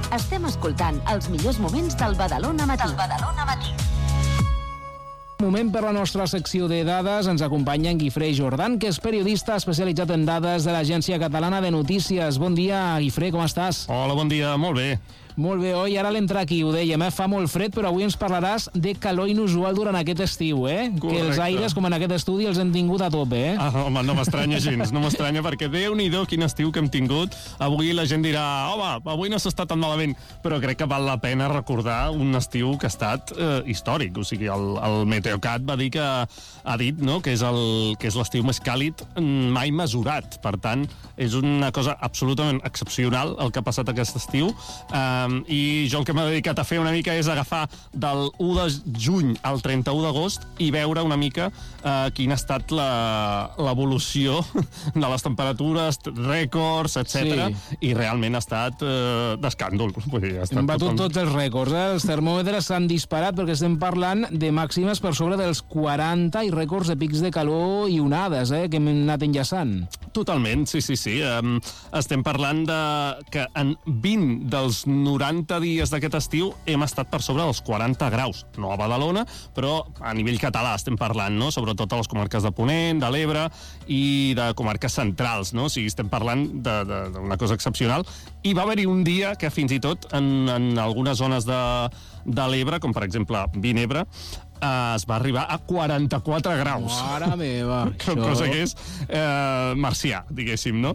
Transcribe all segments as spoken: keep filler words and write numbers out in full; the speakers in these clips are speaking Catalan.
Estem escoltant els millors moments del Badalona Matí. Del Badalona Matí. Moment per la nostra secció de dades. Ens acompanya en Guifré Jordan, que és periodista especialitzat en dades de l'Agència Catalana de Notícies. Bon dia, Guifré, com estàs? Hola, bon dia, molt bé. Molt bé, oi? Ara l'entra aquí, ho dèiem, eh? Fa molt fred, però avui ens parlaràs de calor inusual durant aquest estiu, eh? Correcte. Que els aires, com en aquest estudi, els hem tingut a tope, eh? Ah, home, no m'estranya gens, no m'estranya, perquè Déu-n'hi-do quin estiu que hem tingut. Avui la gent dirà, home, avui no s'està tan malament, però crec que val la pena recordar un estiu que ha estat eh, històric. O sigui, el, el Meteocat va dir que ha dit, no?, que és el que és l'estiu més càlid mai mesurat. Per tant, és una cosa absolutament excepcional el que ha passat aquest estiu. Um, I jo el que m'he dedicat a fer una mica és agafar del u de juny al trenta-u d'agost i veure una mica uh, quina ha estat la, l'evolució de les temperatures, rècords, etcètera. Sí. I realment ha estat uh, d'escàndol. Vull dir, ha estat Hem batut totalment... tots els rècords, eh? Els termòmetres s'han disparat perquè estem parlant de màximes per sobre dels quaranta i rècords de pics de calor i onades, eh? Que hem anat enllaçant. Totalment, sí, sí, sí. Um, estem parlant de que en vint dels noranta dies d'aquest estiu hem estat per sobre dels quaranta graus. No a Badalona, però a nivell català estem parlant, no?, sobretot a les comarques de Ponent, de l'Ebre i de comarques centrals, no? O sigui, estem parlant d'una cosa excepcional. I va haver-hi un dia que fins i tot en, en algunes zones de, de l'Ebre, com per exemple Vinebre, Uh, es va arribar a quaranta-quatre graus. Mare meva, això... això... Cosa que és eh, marcià, diguéssim, no?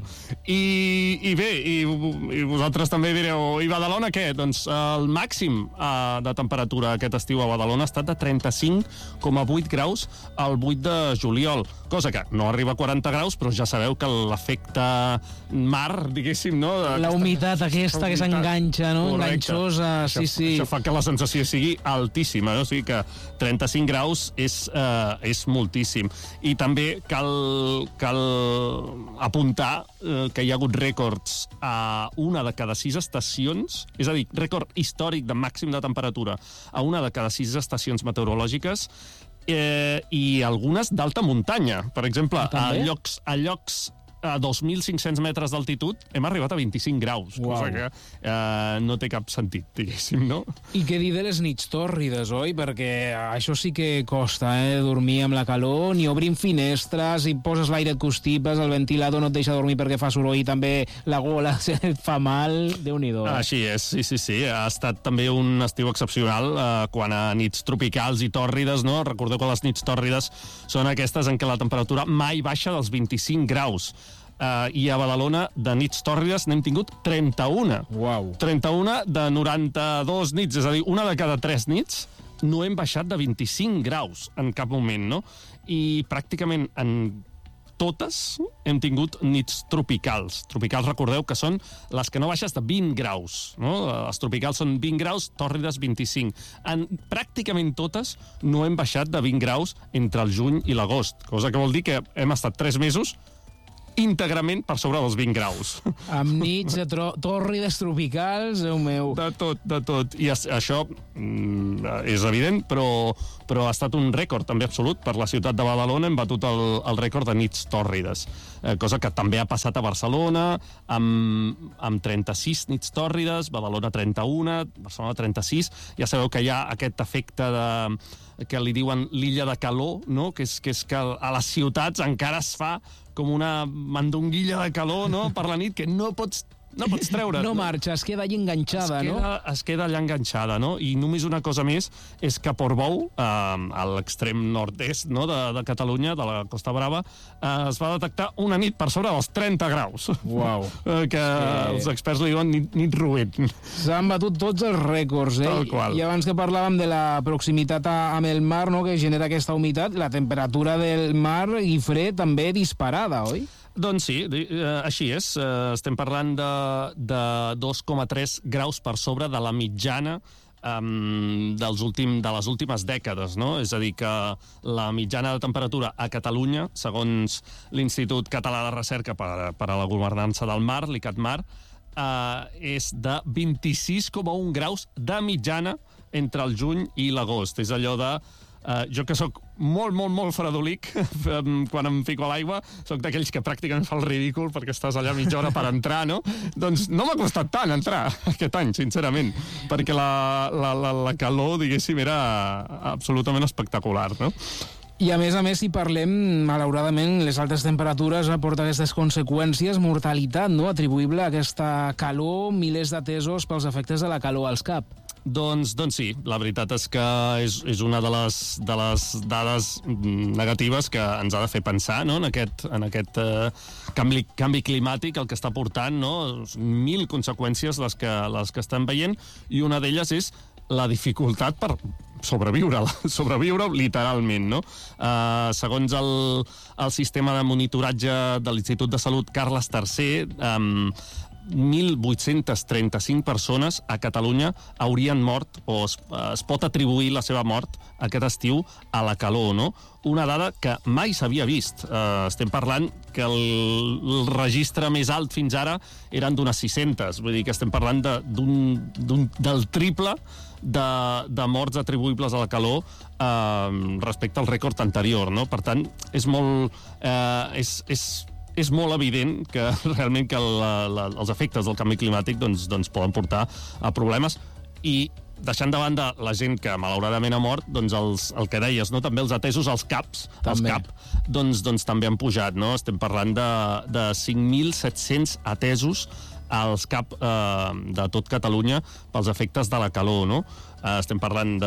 I, i bé, i, i vosaltres també direu, i Badalona què? Doncs el màxim uh, de temperatura aquest estiu a Badalona ha estat de trenta-cinc coma vuit graus el vuit de juliol, cosa que no arriba a quaranta graus, però ja sabeu que l'efecte mar, diguéssim, no? La humitat aquesta que s'enganxa, no? Correcte. Enganxosa, això, sí, sí. Això fa que la sensació sigui altíssima, no? O sigui que trenta-cinc graus és, eh, és moltíssim. I també cal, cal apuntar eh, que hi ha hagut rècords a una de cada sis estacions, és a dir, rècord històric de màxim de temperatura a una de cada sis estacions meteorològiques, eh, i algunes d'alta muntanya. Per exemple, a llocs, a llocs a dos mil cinc-cents metres d'altitud hem arribat a vint-i-cinc graus, Uau. cosa que eh, no té cap sentit, diguéssim, no? I què dir de les nits tòrrides, oi? Perquè això sí que costa, eh? Dormir amb la calor, ni obrim finestres, i poses l'aire et constipes, el ventilador no et deixa dormir perquè fa soroll, i també la gola et fa mal, Déu-n'hi-do. Eh? Així és, sí, sí, sí. Ha estat també un estiu excepcional eh, quan a nits tropicals i tòrrides, no? Recordeu que les nits tòrrides són aquestes en què la temperatura mai baixa dels vint-i-cinc graus. Uh, i a Badalona de nits tòrrides n'hem tingut trenta-una. Uau. trenta-una de noranta-dos nits, és a dir, una de cada tres nits no hem baixat de vint-i-cinc graus en cap moment, no? I pràcticament en totes hem tingut nits tropicals. Tropicals, recordeu, que són les que no baixes de vint graus, no? Les tropicals són vint graus, tòrrides vint-i-cinc. En pràcticament totes no hem baixat de vint graus entre el juny i l'agost, cosa que vol dir que hem estat tres mesos íntegrament per sobre dels vint graus. Amb nits de tro- tòrrides tropicals, Déu meu. De tot, de tot. I es- això mm, és evident, però, però ha estat un rècord també absolut per la ciutat de Badalona. Hem batut el, el rècord de nits tòrrides, eh, cosa que també ha passat a Barcelona, amb, amb trenta-sis nits tòrrides, Badalona trenta-una, Barcelona trenta-sis. Ja sabeu que hi ha aquest efecte de que li diuen l'illa de calor, no? Que és, que és que a les ciutats encara es fa com una mandonguilla de calor, no?, per la nit, que no pots, no pots treure. No marxa, es queda allà enganxada, es queda, no? Es queda allà enganxada, no? I només una cosa més és que a Portbou, eh, a l'extrem nord-est, no?, de, de Catalunya, de la Costa Brava, eh, es va detectar una nit per sobre dels trenta graus. Uau. Eh, que Sí. els experts li diuen nit, nit roent. S'han batut tots els rècords, eh? Tal qual. I abans que parlàvem de la proximitat a, amb el mar, no?, que genera aquesta humitat, la temperatura del mar, Guifré, també disparada, oi? Doncs sí, eh, així és. Eh, estem parlant de, de dos coma tres graus per sobre de la mitjana um, dels últim, de les últimes dècades, no? És a dir, que la mitjana de temperatura a Catalunya, segons l'Institut Català de Recerca per, per a la Governança del Mar, l'ICATMAR, eh, és de vint-i-sis coma un graus de mitjana entre el juny i l'agost. És allò de Uh, jo que sóc molt, molt, molt fredolic quan em fico a l'aigua, sóc d'aquells que pràcticament fa el ridícul perquè estàs allà mitja hora per entrar, no? Doncs no m'ha costat tant entrar aquest any, sincerament, perquè la, la, la, la calor, diguéssim, era absolutament espectacular, no? I a més a més, si parlem, malauradament, les altes temperatures aporten aquestes conseqüències, mortalitat, no?, atribuïble a aquesta calor, milers d'atesos pels efectes de la calor als cap. Doncs, doncs sí, la veritat és que és, és una de les, de les dades negatives que ens ha de fer pensar, no?, en aquest, en aquest eh, canvi, canvi climàtic, el que està portant, no?, mil conseqüències les que, les que estem veient, i una d'elles és la dificultat per sobreviure, sobreviure literalment, no? Uh, segons el, el sistema de monitoratge de l'Institut de Salut Carles tercer, um, mil vuit-cents trenta-cinc persones a Catalunya haurien mort, o es, es pot atribuir la seva mort aquest estiu a la calor, no? Una dada que mai s'havia vist. Uh, estem parlant que el, el registre més alt fins ara eren d'unes sis-centes, vull dir que estem parlant de, d'un, d'un, del triple de, de morts atribuïbles a la calor eh, respecte al rècord anterior, no? Per tant, és molt... Eh, és, és, és molt evident que realment que la, la, els efectes del canvi climàtic doncs, doncs poden portar a problemes, i deixant de banda la gent que malauradament ha mort, doncs els, el que deies, no? També els atesos als caps, els cap, doncs, doncs també han pujat, no? Estem parlant de, de cinc mil set-cents atesos als cap eh, de tot Catalunya pels efectes de la calor, no? Eh, estem parlant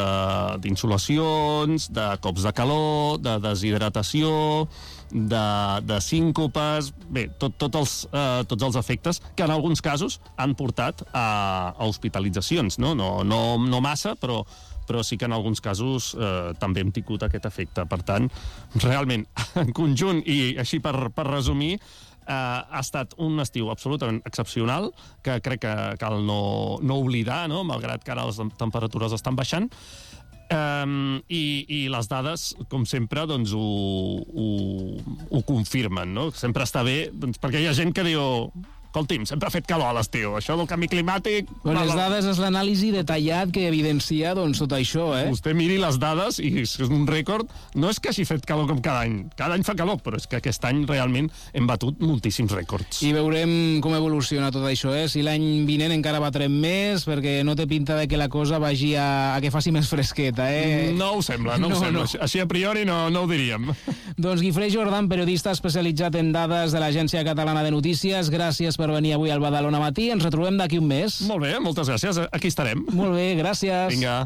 d'insolacions, de, de cops de calor, de deshidratació, de, de síncopes... Bé, tot, tot els, eh, tots els efectes que en alguns casos han portat a, a hospitalitzacions, no? No, no, no massa, però però sí que en alguns casos eh, també hem tingut aquest efecte. Per tant, realment, en conjunt, i així per, per resumir, Uh, ha estat un estiu absolutament excepcional, que crec que cal no, no oblidar, no?, malgrat que ara les temperatures estan baixant. Um, i, i les dades, com sempre, doncs ho, ho, ho confirmen, no? Sempre està bé, doncs, perquè hi ha gent que diu... Escolti'm, sempre ha fet calor a l'estiu. Això del canvi climàtic... Bueno, les dades és l'anàlisi detallat que evidencia doncs, tot això, eh? Vostè miri les dades i és un rècord. No és que hagi fet calor com cada any. Cada any fa calor, però és que aquest any realment hem batut moltíssims rècords. I veurem com evoluciona tot això, eh? Si l'any vinent encara batrem més, perquè no té pinta de que la cosa vagi a, a que faci més fresqueta, eh? No ho sembla, no, no ho sembla. No. Així a priori no, no ho diríem. Doncs Guifré Jordan, periodista especialitzat en dades de l'Agència Catalana de Notícies, gràcies per venir avui al Badalona Matí. Ens retrobem d'aquí un mes. Molt bé, moltes gràcies. Aquí estarem. Molt bé, gràcies. Vinga.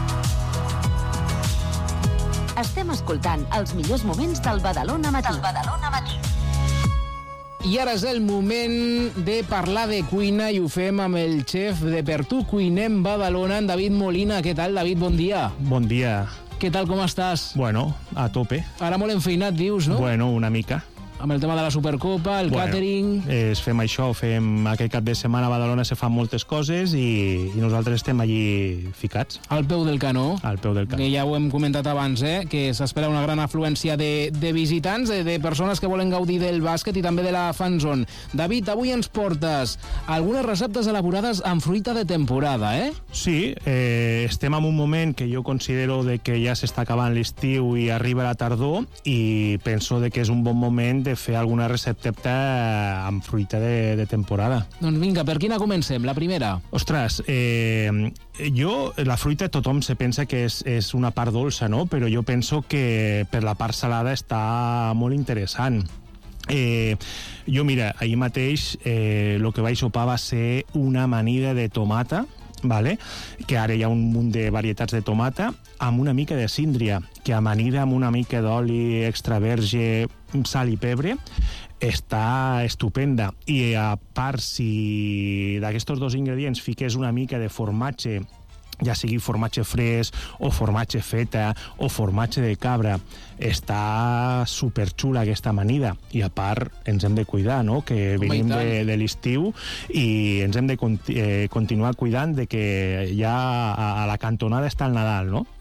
Estem escoltant els millors moments del Badalona Matí. Del Badalona Matí. I ara és el moment de parlar de cuina i ho fem amb el xef de Per Tu Cuinem Badalona, en David Molina. Què tal, David? Bon dia. Bon dia. Què tal, com estàs? Bueno, a tope. Ara molt enfeinat, dius, no? Bueno, una mica. Amb el tema de la Supercopa, el bueno, càtering... Es, fem això, fem aquest cap de setmana a Badalona se fan moltes coses i, i nosaltres estem allí ficats. Al peu del canó. Al peu del canó. Que ja ho hem comentat abans, eh? Que s'espera una gran afluència de, de visitants, de, de persones que volen gaudir del bàsquet i també de la fanzone. David, avui ens portes algunes receptes elaborades amb fruita de temporada, eh? Sí, eh, estem en un moment que jo considero de que ja s'està acabant l'estiu i arriba la tardor, i penso de que és un bon moment de fer alguna recepta amb fruita de, de temporada. Doncs vinga, per quina comencem? La primera? Ostres, eh, jo, la fruita tothom se pensa que és, és una part dolça, no? Però jo penso que per la part salada està molt interessant. Eh, jo, mira, ahir mateix eh, el que vaig sopar va ser una amanida de tomata, vale? Que ara hi ha un munt de varietats de tomata, amb una mica de síndria, que amanida amb una mica d'oli extra verge, sal i pebre, està estupenda. I a part, si d'aquests dos ingredients fiques una mica de formatge, ja sigui formatge fresc o formatge feta o formatge de cabra, està superxula aquesta amanida. I a part ens hem de cuidar, no? Que Home, venim de, de l'estiu i ens hem de conti eh, continuar cuidant de que ja a, a la cantonada està el Nadal, no?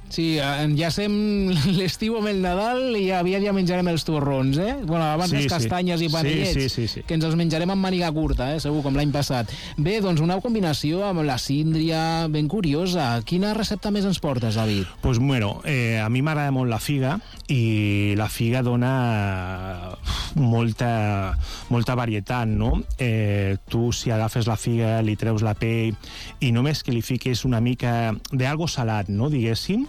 Sí, enllacem l'estiu amb el Nadal i aviat ja menjarem els torrons, eh? Bueno, abans Sí, les castanyes sí. i panellets, Sí, sí, sí, sí. que ens els menjarem amb màniga curta, eh? Segur, com l'any passat. Bé, doncs una combinació amb la síndria ben curiosa. Quina recepta més ens portes, David? Pues bueno, eh, a mi m'agrada molt la figa i la figa dona molta, molta varietat, no? Eh, tu, si agafes la figa, li treus la pell i només que li fiquis una mica d'algo salat, no?, diguéssim,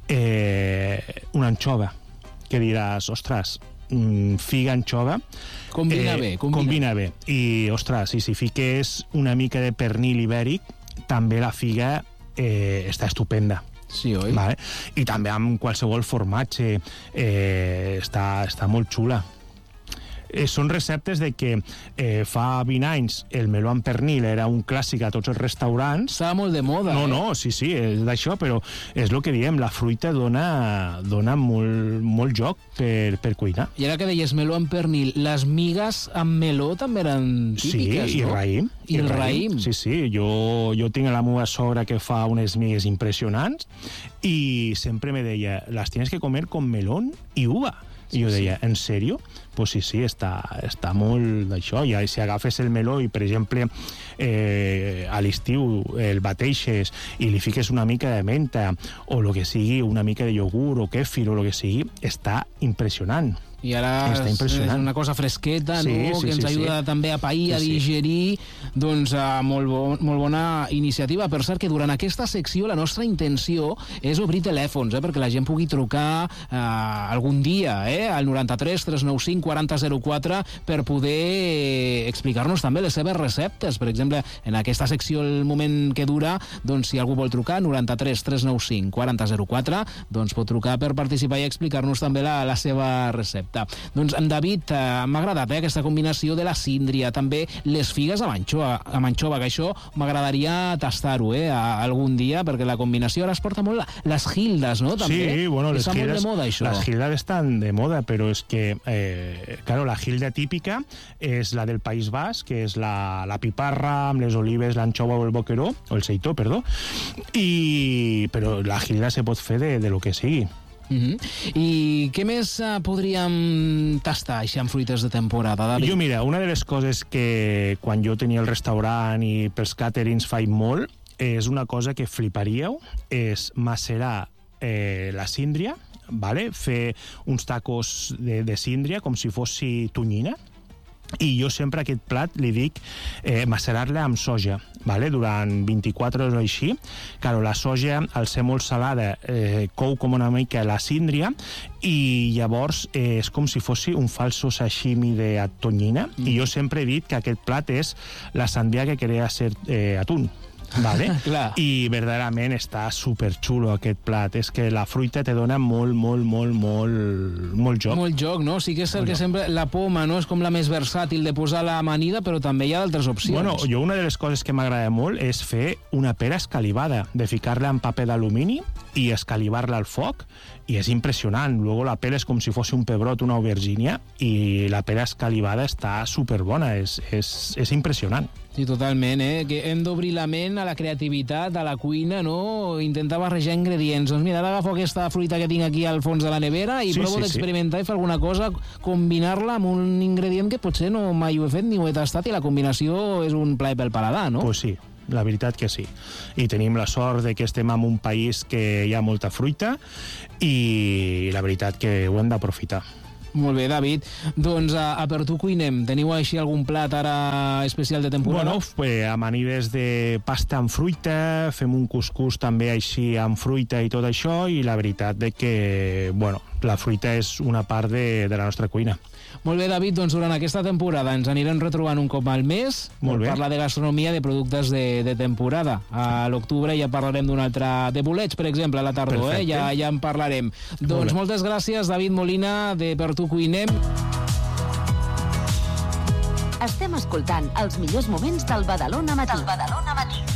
eh, una anxova, que diràs, ostres, mm, figa, anxova... Combina eh, bé, combina. combina bé. I, ostres, i si fiques una mica de pernil ibèric, també la figa eh, està estupenda. Sí, oi? Vale? I també amb qualsevol formatge eh, està, està molt xula. Eh, són receptes de que eh, fa vint anys el meló amb pernil era un clàssic a tots els restaurants. Estava molt de moda, No, eh? no, sí, sí, és d'això, però és el que diem, la fruita dona, dona molt, molt joc per, per cuinar. I ara que deies meló amb pernil, les migues amb meló també eren típiques, sí, i no? raïm. I el raïm. Sí, sí, jo, jo tinc a la meva sogra que fa unes migues impressionants i sempre me deia, las tienes que comer con melón y uva. I jo deia, en sèrio? Pues sí, sí, està, està molt d'això. I si agafes el meló i, per exemple, eh, a l'estiu el bateixes i li fiques una mica de menta o el que sigui, una mica de iogurt o kèfir o el que sigui, està impressionant. I ara Està és impressionant. una cosa fresqueta, Sí, no? sí, que ens sí, ajuda sí. també a pair, a Sí, sí. digerir. Doncs uh, molt, bo, molt bona iniciativa. Per cert, que durant aquesta secció la nostra intenció és obrir telèfons, eh, perquè la gent pugui trucar uh, algun dia eh, al noranta-tres tres nou cinc quaranta zero quatre per poder explicar-nos també les seves receptes. Per exemple, en aquesta secció, el moment que dura, doncs si algú vol trucar, noranta-tres tres nou cinc quaranta zero quatre, doncs pot trucar per participar i explicar-nos també la, la seva recepta. Doncs, en David, eh, m'ha agradat eh, aquesta combinació de la síndria, també les figues amb anxova, amb anxova que això m'agradaria tastar-ho eh, algun dia, perquè la combinació ara es porta molt les gildes, no? També. Sí, bueno, les Està molt gildes, de moda, això. las gildas están de moda, pero es que, eh, claro, la gilda típica es la del País Basc, que es la, la piparra amb les olives, l'anxova o el boqueró, o el seitó, perdó, i, però la gilda se pot fer de, de lo que sigui. Uh -huh. I què més uh, podríem tastar així amb fruites de temporada, David? Jo, mira, una de les coses que quan jo tenia el restaurant i pels càterings faig molt, és una cosa que fliparíeu, és macerar eh, la síndria, vale? Fer uns tacos de, de síndria com si fossi tonyina, i jo sempre a aquest plat li dic eh, macerar-la amb soja, vale? Durant vint-i-quatre hores o així. Claro, la soja, al ser molt salada, eh, cou com una mica la síndria i llavors eh, és com si fossi un falso sashimi de tonyina, mm. i jo sempre he dit que aquest plat és la sandía que quería ser eh, atún. Vale? Clar. I verdaderament està superxulo aquest plat. És que la fruita te dona molt, molt, molt, molt, molt joc. Molt joc, no? Sí que és cert que sempre la poma no és com la més versàtil de posar la amanida, però també hi ha d'altres opcions. Bueno, jo una de les coses que m'agrada molt és fer una pera escalivada, de ficar-la en paper d'alumini i escalivar-la al foc, i és impressionant. Luego la pera és com si fos un pebrot, una aubergínia, i la pera escalivada està superbona, és, és, és impressionant. Sí, totalment, eh? Que hem d'obrir la ment a la creativitat, a la cuina, no? Intentar barrejar ingredients. Doncs mira, ara agafo aquesta fruita que tinc aquí al fons de la nevera i Sí, provo sí, d'experimentar sí. i fer alguna cosa, combinar-la amb un ingredient que potser no mai ho he fet ni ho he tastat, i la combinació és un plaer pel paladar, no? Pues sí, la veritat que sí. I tenim la sort de que estem en un país que hi ha molta fruita i la veritat que ho hem d'aprofitar. Molt bé, David. Doncs a, a per tu cuinem. Teniu així algun plat ara especial de temporada? Bueno, pues, amanides de pasta amb fruita, fem un cuscús també així amb fruita i tot això, i la veritat de que, bueno, la fruita és una part de, de la nostra cuina. Molt bé, David, doncs durant aquesta temporada ens anirem retrobant un cop al mes Molt per bé. parlar de gastronomia, de productes de, de temporada. A l'octubre ja parlarem d'un altre... de bolets, per exemple, a la tardor, eh? Ja, ja en parlarem. Doncs bé. moltes gràcies, David Molina, de Per tu cuinem. Estem escoltant els millors moments del Badalona Matí. Del Badalona Matí.